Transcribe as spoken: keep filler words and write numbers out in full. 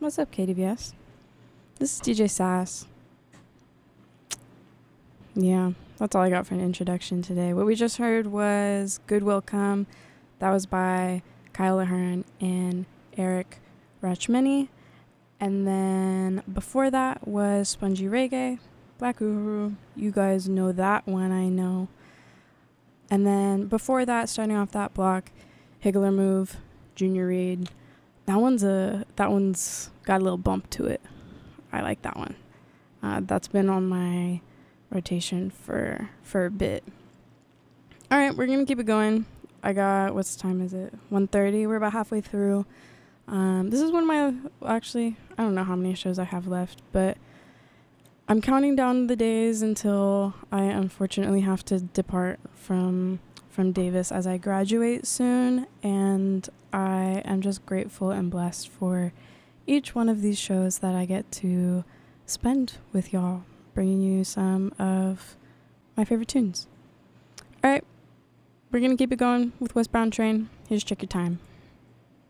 What's up, K D V S? This is D J Sass. Yeah, that's all I got for an introduction today. What we just heard was Good Will Come. That was by Kyle Ahern and Eric Rachmany. And then before that was Spongy Reggae, Black Uhuru. You guys know that one, I know. And then before that, starting off that block, Higgler Move, Junior Reid. That one's a that one's got a little bump to it. I like that one. Uh, that's been on my rotation for for a bit. All right, we're gonna keep it going. I got what's the time is it? one thirty. We're about halfway through. Um, this is one of my actually I don't know how many shows I have left, but I'm counting down the days until I unfortunately have to depart from from Davis as I graduate soon, and I am just grateful and blessed for each one of these shows that I get to spend with y'all, bringing you some of my favorite tunes. All right, we're going to keep it going with Westbound Train. Here's Check Your Time.